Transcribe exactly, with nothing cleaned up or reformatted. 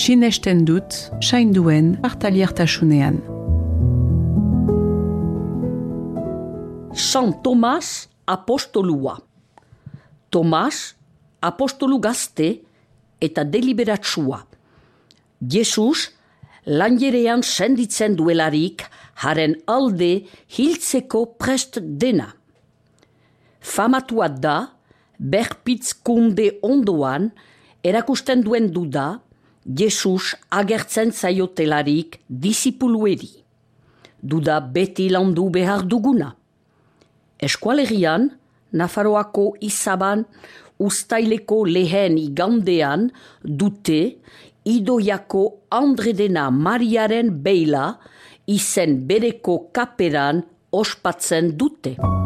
sinesten dut sainduen partaliertasunean. San Tomas apostolua. Tomas apostolu gazte eta deliberatsua. Jesus lanjerean senditzen duelarik haren alde hiltzeko prest dena. Famatua da, berpitzkunde ondoan, erakusten duen duda, Jesus agertzen zaiotelarik disipulueri. Duda beti landu behar duguna. Eskualerian, Nafarroako izaban, ustaileko lehen igandean dute Idoiako Andredena Mariaren beila izen bereko kaperan ospatzen dute.